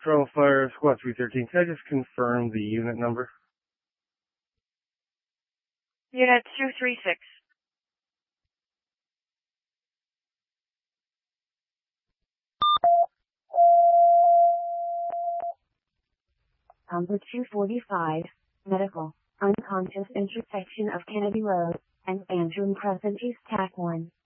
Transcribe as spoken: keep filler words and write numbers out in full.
Colonel Fire, Squad three thirteen. Can I just confirm the unit number? Unit two three six. Number two forty-five, medical, unconscious intersection of Kennedy Road and Antrim Crescent East, T A C one.